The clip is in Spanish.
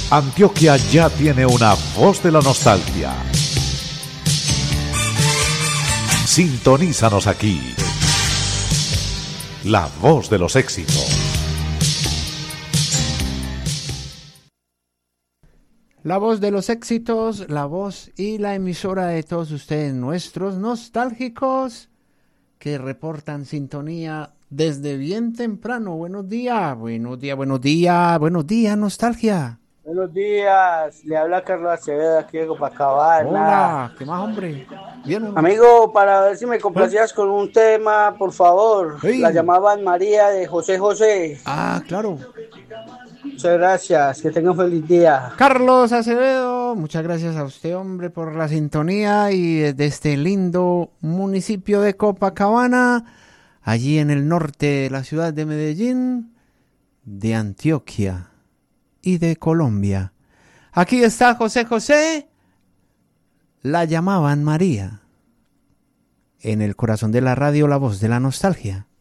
Antioquia ya tiene una voz de la nostalgia. Sintonízanos aquí. La voz de los éxitos. La voz de los éxitos, la voz y la emisora de todos ustedes, nuestros nostálgicos, que reportan sintonía desde bien temprano. Buenos días, buenos días, buenos días, buenos días, nostalgia. Buenos días, le habla Carlos Acevedo aquí de Copacabana. Hola, ¿qué más, hombre? Bien, ¿o no? Amigo, para ver si me complacías con un tema, por favor. Sí. La llamaban María de José José. Ah, claro. Muchas gracias, que tenga un feliz día. Carlos Acevedo, muchas gracias a usted, hombre, por la sintonía y desde este lindo municipio de Copacabana, allí en el norte de la ciudad de Medellín, de Antioquia y de Colombia. Aquí está José José, la llamaban María. En el corazón de la radio, la voz de la nostalgia.